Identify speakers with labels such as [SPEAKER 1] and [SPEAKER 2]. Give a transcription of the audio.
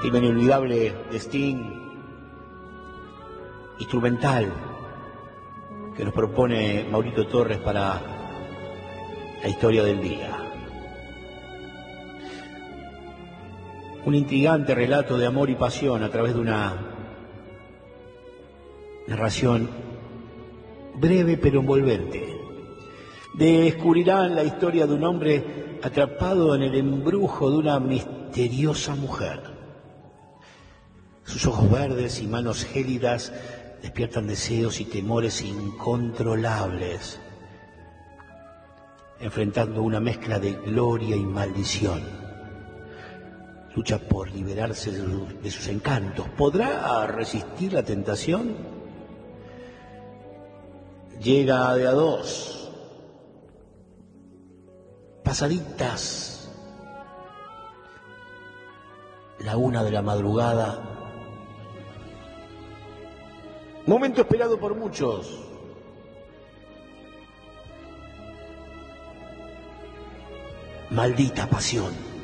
[SPEAKER 1] tema inolvidable de Sting, instrumental, que nos propone Maurito Torres para la historia del día. Un intrigante relato de amor y pasión a través de una narración breve pero envolvente. Descubrirán la historia de un hombre atrapado en el embrujo de una misteriosa mujer. Sus ojos verdes y manos gélidas despiertan deseos y temores incontrolables, enfrentando una mezcla de gloria y maldición. Lucha por liberarse de sus encantos. ¿Podrá resistir la tentación? Llega de a dos, pasaditas la 1 de la madrugada. Momento esperado por muchos. Maldita pasión.